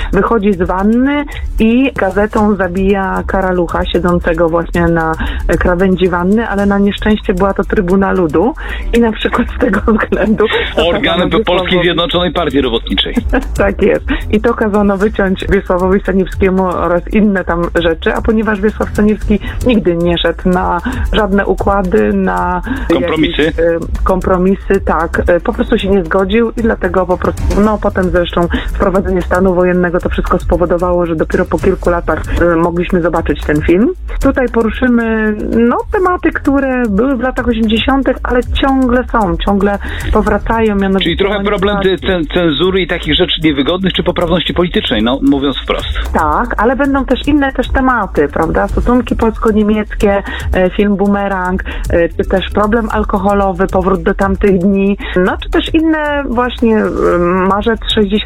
wychodzi z wanny i gazetą zabija karalucha siedzącego właśnie na krawędzi wanny, ale na nieszczęście była to Trybuna Ludu i na przykład z tego względu... Organ Polskiej Zjednoczonej Partii Robotniczej. Tak jest. I to kazano wyciąć Wiesławowi Staniewskiemu oraz inne tam rzeczy, a ponieważ Wiesław Staniewski nigdy nie szedł na żadne układy, na kompromisy, kompromisy, tak, po prostu się nie zgodził i dlatego po prostu, no potem zresztą wprowadzenie stanu wojennego to wszystko spowodowało, że dopiero po kilku latach mogliśmy zobaczyć ten film. Tutaj poruszymy, tematy, które były w latach 80., ale ciągle powracają. Czyli trochę problem cenzury i takich rzeczy niewygodnych, czy poprawności politycznej, mówiąc wprost. Tak, ale będą też inne tematy, prawda? Stosunki polsko-niemieckie, film Bumerang, czy też problem alkoholowy, powrót do tamtych dni, czy też inne właśnie Marzec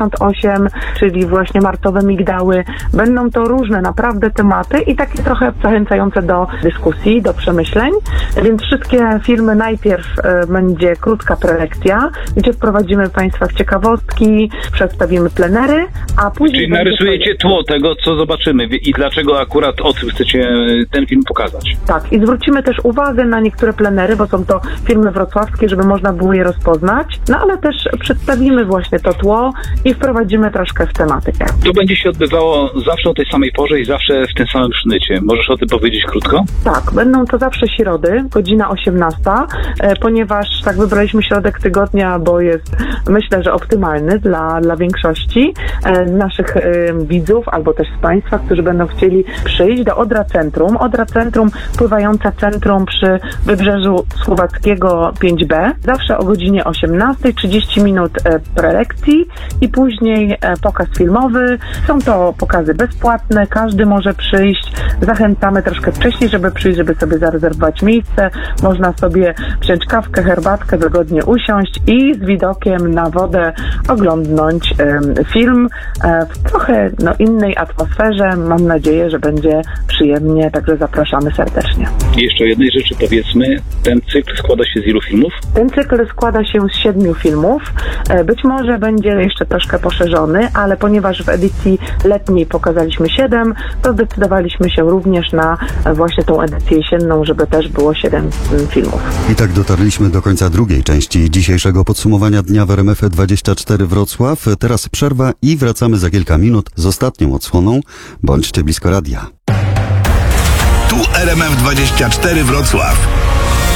68, czyli właśnie marcowe migdały. Będą to różne naprawdę tematy i takie trochę zachęcające do dyskusji, do przemyśleń, więc wszystkie filmy najpierw będzie krótka prelekcja, gdzie wprowadzimy Państwa w ciekawostki, przedstawimy plenery, a później... Czyli narysujecie tło tego, co zobaczymy i dlaczego akurat o tym chcecie ten film pokazać. Tak, i zwrócimy też uwagę na niektóre plenery, bo są to filmy wrocławskie, żeby można było je rozpoznać, ale też przedstawimy właśnie to tło i wprowadzimy troszkę w tematykę. To będzie się odbywało zawsze o tej samej porze i zawsze w tym samym sznycie. Możesz o tym powiedzieć krótko? Tak, będą to zawsze środy, godzina 18, ponieważ tak wybraliśmy środek tygodnia, bo jest, myślę, że optymalny dla większości naszych widzów, albo też z Państwa, którzy będą chcieli przyjść do Odra Centrum. Odra Centrum, pływające centrum przy Wybrzeżu Słowackiego 5B. Zawsze o godzinie 18, 30 minut prelekcji i później pokaz filmowy. Są to pokazy bezpłatne, każdy może przyjść. Zachęcamy troszkę wcześniej, żeby przyjść, żeby sobie zarezerwować miejsce. Można sobie wziąć kawkę, herbatkę, wygodnie usiąść i z widokiem na wodę oglądnąć film w trochę innej atmosferze. Mam nadzieję, że będzie przyjemnie, także zapraszamy serdecznie. I jeszcze o jednej rzeczy powiedzmy, ten cykl składa się z ilu filmów? Ten cykl składa się z 7 filmów. Być może będzie jeszcze troszkę poszerzony, ale ponieważ w edycji letniej pokazaliśmy 7, to zdecydowaliśmy się również na właśnie tą edycję jesienną, żeby też było 7 filmów. I tak dotarliśmy do końca drugiej części dzisiejszego podsumowania dnia w RMF24 Wrocław. Teraz przerwa i wracamy za kilka minut z ostatnią odsłoną. Bądźcie blisko radia. Tu RMF24 Wrocław.